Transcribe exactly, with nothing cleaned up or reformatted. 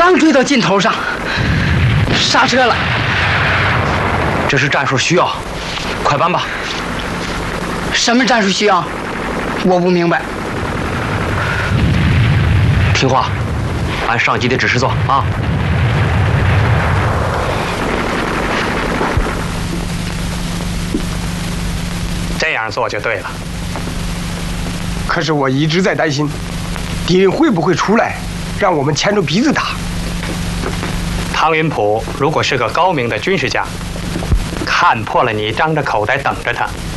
刚追到尽头上，刹车了。 这是战术需要，快搬吧。 什么战术需要？我不明白。 听话，按上级的指示做啊。 这样做就对了。 可是我一直在担心，敌人会不会出来，让我们牵着鼻子打。 汤云浦如果是个高明的军事家，看破了你张着口袋等着他，